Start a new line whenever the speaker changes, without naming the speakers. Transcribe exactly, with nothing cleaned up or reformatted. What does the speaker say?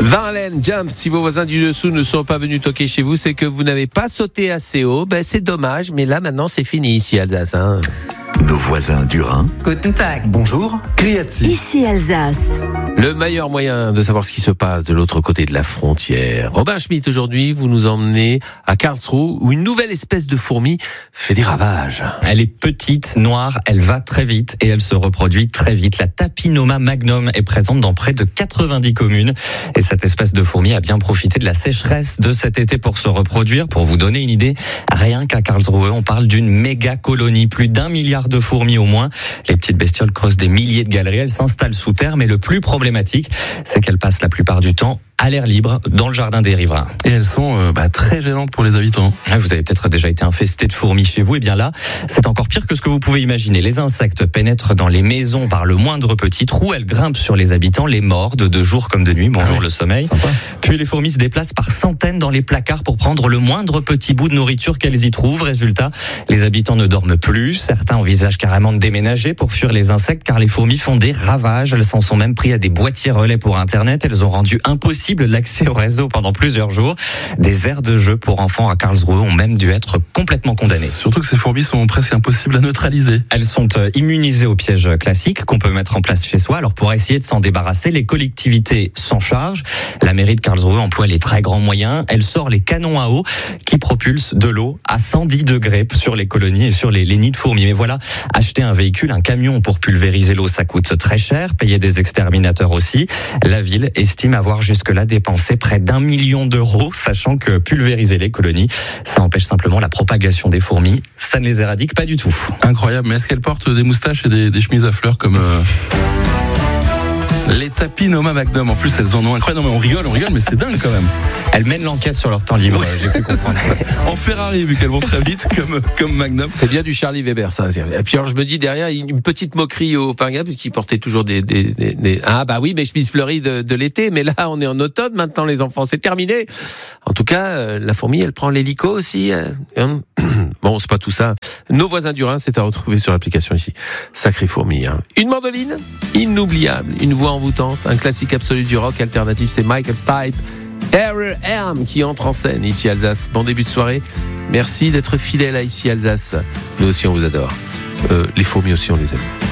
Vingt Jump, si vos voisins du dessous ne sont pas venus toquer chez vous, c'est que vous n'avez pas sauté assez haut. Ben, c'est dommage, mais là maintenant c'est fini ici Alsace. Hein.
Nos voisins du Rhin.
Guten Tag.
Bonjour. Criati.
Ici Alsace.
Le meilleur moyen de savoir ce qui se passe de l'autre côté de la frontière. Robin Schmitt, aujourd'hui, vous nous emmenez à Karlsruhe, où une nouvelle espèce de fourmi fait des ravages.
Elle est petite, noire, elle va très vite et elle se reproduit très vite. La Tapinoma magnum est présente dans près de quatre-vingt-dix communes. Et cette espèce de fourmi a bien profité de la sécheresse de cet été pour se reproduire. Pour vous donner une idée, rien qu'à Karlsruhe, on parle d'une méga colonie. Plus d'un milliard de fourmis au moins. Les petites bestioles creusent des milliers de galeries. Elles s'installent sous terre, mais le plus problématique, c'est qu'elles passent la plupart du temps à l'air libre, dans le jardin des riverains.
Et elles sont euh, bah, très gênantes pour les habitants.
Vous avez peut-être déjà été infesté de fourmis chez vous. Et bien là, c'est encore pire que ce que vous pouvez imaginer. Les insectes pénètrent dans les maisons par le moindre petit trou. Elles grimpent sur les habitants, les mordent de jour comme de nuit. Bonjour ah oui, le sommeil. Sympa. Puis les fourmis se déplacent par centaines dans les placards pour prendre le moindre petit bout de nourriture qu'elles y trouvent. Résultat, les habitants ne dorment plus. Certains envisagent carrément de déménager pour fuir les insectes car les fourmis font des ravages. Elles s'en sont même pris à des boîtiers relais pour Internet. Elles ont rendu impossible l'accès au réseau pendant plusieurs jours. Des aires de jeu pour enfants à Karlsruhe ont même dû être complètement condamnées.
Surtout que ces fourmis sont presque impossibles à neutraliser.
Elles sont immunisées aux pièges classiques qu'on peut mettre en place chez soi. Alors pour essayer de s'en débarrasser, les collectivités s'en chargent. La mairie de Karlsruhe emploie les très grands moyens. Elle sort les canons à eau qui propulsent de l'eau à cent dix degrés sur les colonies et sur les, les nids de fourmis. Mais voilà, acheter un véhicule, un camion pour pulvériser l'eau, ça coûte très cher. Payer des exterminateurs aussi. La ville estime avoir jusque-là dépensé près d'un million d'euros, sachant que pulvériser les colonies, ça empêche simplement la propagation des fourmis. Ça ne les éradique pas du tout.
Incroyable, mais est-ce qu'elles portent des moustaches et des, des chemises à fleurs comme... Euh... Les Tapinoma magnum, en plus elles en ont incroyable. Non mais on rigole, on rigole, mais c'est dingue quand même.
Elles mènent l'enquête sur leur temps libre, j'ai pu comprendre.
En Ferrari, vu qu'elles vont très vite, comme, comme Magnum.
C'est bien du Charlie Weber, ça. Et puis alors je me dis derrière, une petite moquerie au pingap, puisqu'il portait toujours des, des, des, des... Ah bah oui, mais chemise fleurie de, de l'été, mais là on est en automne maintenant les enfants, c'est terminé. En tout cas, euh, la fourmi, elle prend l'hélico aussi. Euh, bon, c'est pas tout ça. Nos voisins du Rhin, c'est à retrouver sur l'application ici. Sacrée fourmi. Hein. Une mandoline inoubliable, une voix envoûtante, un classique absolu du rock alternatif, c'est Michael Stipe, R R M qui entre en scène ici à Alsace. Bon début de soirée. Merci d'être fidèle à ici Alsace. Nous aussi on vous adore. Euh, les fourmis aussi on les aime.